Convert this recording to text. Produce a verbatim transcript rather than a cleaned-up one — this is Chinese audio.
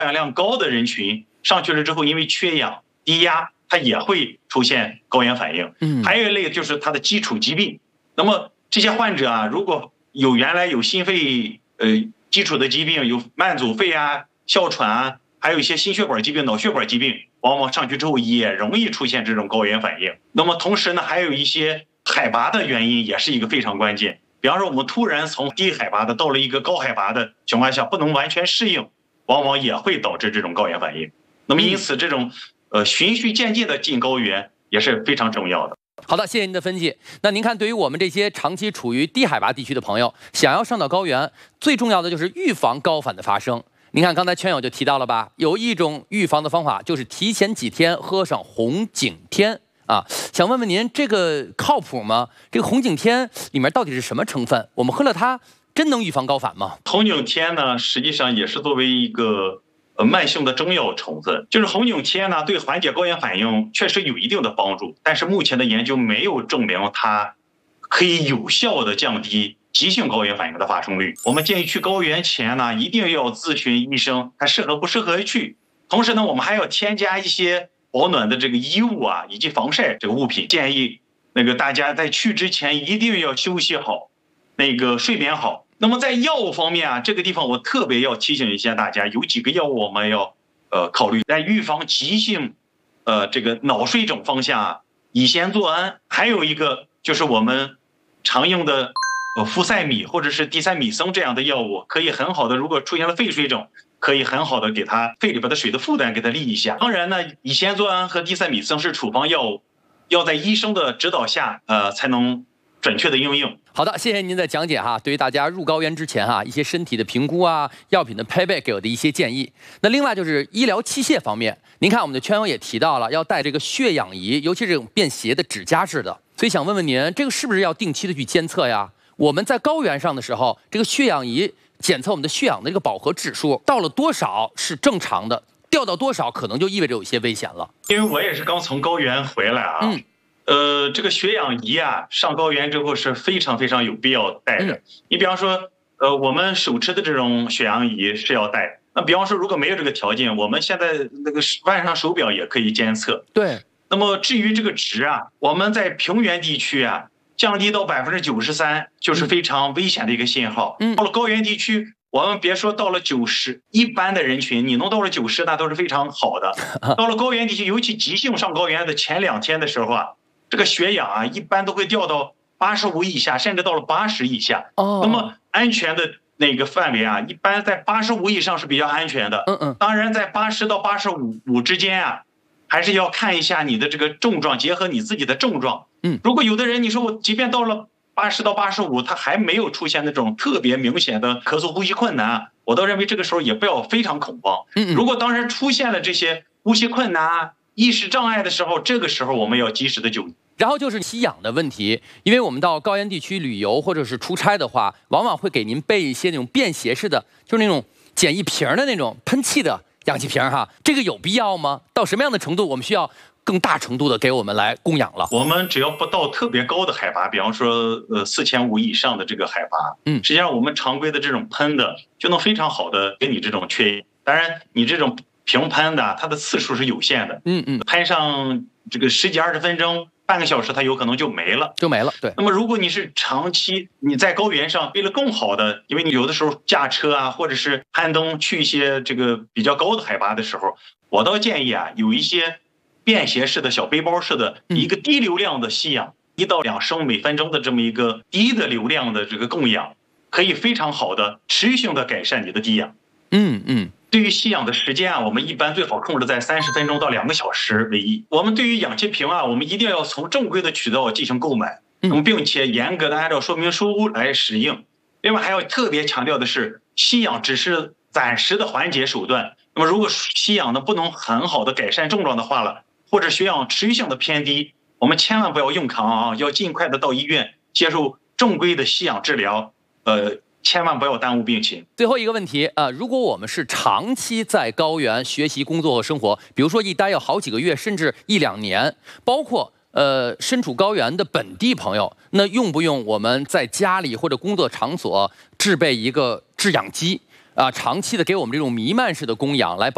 氧量高的人群上去了之后，因为缺氧、低压，它也会出现高原反应。 嗯， 还有一类就是它的基础疾病。那么这些患者啊，如果有原来有心肺呃基础的疾病，有慢阻肺啊、哮喘啊，还有一些心血管疾病、脑血管疾病，往往上去之后也容易出现这种高原反应。那么同时呢，还有一些海拔的原因也是一个非常关键。比方说，我们突然从低海拔的到了一个高海拔的情况下，不能完全适应，往往也会导致这种高原反应。那么因此，这种呃循序渐进的进高原也是非常重要的。 好的，谢谢您的分析。那您看，对于我们这些长期处于低海拔地区的朋友，想要上到高原，最重要的就是预防高反的发生。您看，刚才圈友就提到了吧，有一种预防的方法就是提前几天喝上红景天啊。想问问您，这个靠谱吗？这个红景天里面到底是什么成分？我们喝了它，真能预防高反吗？ 红景天呢，实际上也是作为一个呃慢性的中药成分，就是红景天呢，对缓解高原反应确实有一定的帮助，但是目前的研究没有证明它可以有效的降低急性高原反应的发生率。我们建议去高原前呢，一定要咨询医生，它适合不适合去。同时呢，我们还要添加一些保暖的这个衣物啊，以及防晒这个物品。建议那个大家在去之前一定要休息好，那个睡眠好。那么在药物方面啊，这个地方我特别要提醒一下大家，有几个药物我们要呃考虑，在预防急性呃这个脑水肿方向啊，乙酰唑胺，还有一个就是我们常用的呃呋塞米或者是地塞米松这样的药物，可以很好的，如果出现了肺水肿，可以很好的给它肺里边的水的负担给它利一下。当然呢，乙酰唑胺和地塞米松是处方药物，要在医生的指导下呃才能准确的应用。 好的，谢谢您的讲解哈。对于大家入高原之前哈，一些身体的评估啊，药品的配备给我的一些建议。那另外就是医疗器械方面，您看我们的圈友也提到了要带这个血氧仪，尤其是这种便携的指甲式的。所以想问问您，这个是不是要定期的去监测呀？我们在高原上的时候，这个血氧仪检测我们的血氧的这个饱和指数到了多少是正常的，掉到多少可能就意味着有些危险了。 因为我也是刚从高原回来啊。嗯。呃，这个血氧仪啊，上高原之后是非常非常有必要带的。嗯、你比方说，呃，我们手持的这种血氧仪是要带。那比方说，如果没有这个条件，我们现在那个腕上手表也可以监测。 对。 那么至于这个值啊，我们在平原地区啊，降低到百分之九十三，就是非常危险的一个信号。嗯。到了高原地区，我们别说到了九十，一般的人群你能到了九十，那都是非常好的。到了高原地区，尤其急性上高原的前两天的时候啊。这个血氧啊，一般都会掉到八十五以下，甚至到了八十以下。哦。那么安全的那个范围啊，一般在八十五以上是比较安全的。嗯嗯。当然，在八十到八十五五之间啊，还是要看一下你的这个症状，结合你自己的症状。嗯。如果有的人你说我即便到了八十到八十五，他还没有出现那种特别明显的咳嗽、呼吸困难，我倒认为这个时候也不要非常恐慌。嗯。如果当时出现了这些呼吸困难、意识障碍的时候，这个时候我们要及时的就医。 然后就是吸氧的问题，因为我们到高原地区旅游或者是出差的话，往往会给您备一些那种便携式的，就是那种简易瓶的那种喷气的氧气瓶哈，这个有必要吗？到什么样的程度我们需要更大程度的给我们来供氧了？ 我们只要不到特别高的海拔，比方说呃四千五以上的这个海拔，嗯，实际上我们常规的这种喷的就能非常好的给你这种缺氧。当然，你这种平喷的它的次数是有限的，嗯嗯，喷上这个十几二十分钟。半个小时，它有可能就没了， 就没了。对。 那么，如果你是长期你在高原上，为了更好的，因为你有的时候驾车啊，或者是攀登去一些这个比较高的海拔的时候，我倒建议啊，有一些便携式的小背包式的一个低流量的吸氧，一、嗯、到两升每分钟的这么一个低的流量的这个供氧，可以非常好的持续性的改善你的低氧。 嗯嗯。 对于吸氧的时间啊，我们一般最好控制在三十分钟到两个小时为宜。我们对于氧气瓶啊，我们一定要从正规的渠道进行购买，那么并且严格的按照说明书来使用。另外还要特别强调的是，吸氧只是暂时的缓解手段。那么如果吸氧呢不能很好的改善症状的话了，或者血氧持续性的偏低，我们千万不要硬扛啊，要尽快的到医院接受正规的吸氧治疗。呃。千万不要耽误病情。 最后一个问题啊、呃，如果我们是长期在高原学习、工作和生活，比如说一待要好几个月，甚至一两年，包括呃身处高原的本地朋友，那用不用我们在家里或者工作场所制备一个制氧机啊、呃，长期的给我们这种弥漫式的供氧来保？